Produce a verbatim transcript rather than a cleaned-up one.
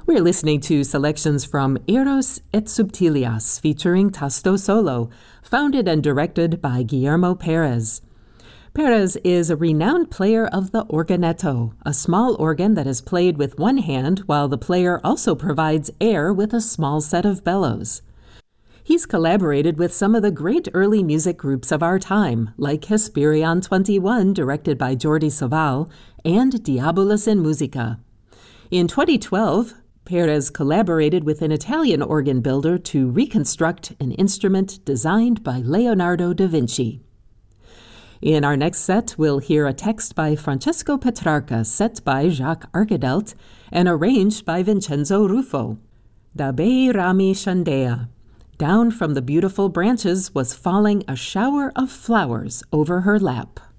We're listening to selections from Eros et Subtilias featuring Tasto Solo, founded and directed by Guillermo Perez. Perez is a renowned player of the organetto, a small organ that is played with one hand while the player also provides air with a small set of bellows. He's collaborated with some of the great early music groups of our time, like Hesperion twenty-one, directed by Jordi Savall, and Diabolus in Musica. In twenty twelve, Perez collaborated with an Italian organ builder to reconstruct an instrument designed by Leonardo da Vinci. In our next set, we'll hear a text by Francesco Petrarca, set by Jacques Arcadelt, and arranged by Vincenzo Ruffo. Da bei rami scendea. Down from the beautiful branches was falling a shower of flowers over her lap.